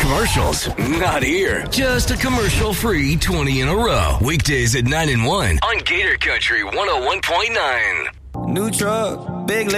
commercials. Not here. Just a commercial-free 20 in a row. Weekdays at 9 and 1 on Gator Country 101.9. New truck, big